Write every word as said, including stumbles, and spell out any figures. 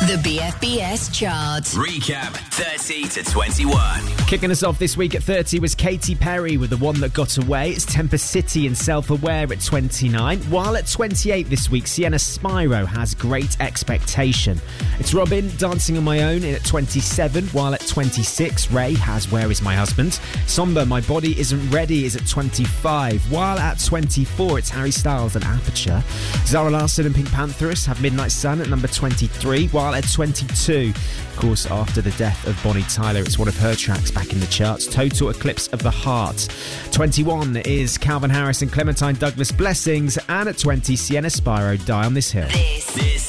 The B F B S chart. Recap thirty to twenty-one. Kicking us off this week at thirty was Katy Perry with The One That Got Away. It's Temper City and Self-Aware at twenty-nine. While at twenty-eight this week, Sienna Spyro has Great Expectation. It's Robin, Dancing on My Own, in at twenty-seven. While at twenty-six, Ray has Where Is My Husband. Somber, My Body Isn't Ready is at twenty-five. While at twenty-four, it's Harry Styles and Aperture. Zara Larsson and Pink Pantheress have Midnight Sun at number twenty-three. While at twenty-two, of course, after the death of Bonnie Tyler, it's one of her tracks back in the charts, Total Eclipse of the Heart. twenty-one is Calvin Harris and Clementine Douglas, Blessings. And at twenty, Sienna Spyro, Die on This Hill. This, this